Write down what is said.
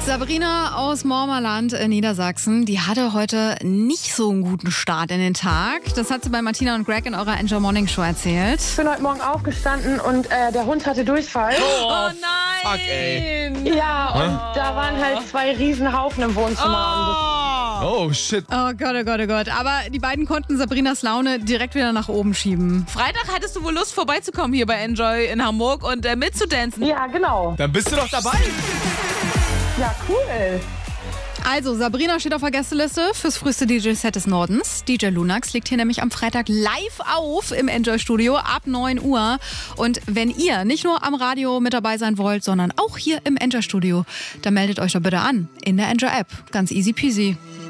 Sabrina aus Mormerland in Niedersachsen, die hatte heute nicht so einen guten Start in den Tag. Das hat sie bei Martina und Greg in eurer Enjoy Morning Show erzählt. Ich bin heute Morgen aufgestanden und der Hund hatte Durchfall. Oh nein! Fuck, ey. Ja, und da waren halt 2 Riesenhaufen im Wohnzimmer. Oh, shit. Oh Gott, oh Gott, oh Gott. Aber die beiden konnten Sabrinas Laune direkt wieder nach oben schieben. Freitag hattest du wohl Lust, vorbeizukommen hier bei Enjoy in Hamburg und mitzudancen. Ja, genau. Dann bist du doch dabei. Ja, cool. Also, Sabrina steht auf der Gästeliste fürs früheste DJ-Set des Nordens. DJ Lunax legt hier nämlich am Freitag live auf im Enjoy-Studio ab 9 Uhr. Und wenn ihr nicht nur am Radio mit dabei sein wollt, sondern auch hier im Enjoy-Studio, dann meldet euch doch bitte an in der Enjoy-App. Ganz easy peasy.